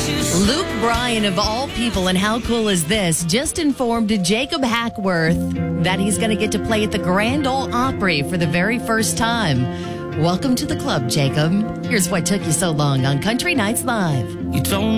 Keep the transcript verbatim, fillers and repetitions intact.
Luke Bryan, of all people, and how cool is this, just informed Jacob Hackworth that he's going to get to play at the Grand Ole Opry for the very first time. Welcome to the club, Jacob. Here's what took you so long on Country Nights Live. You don't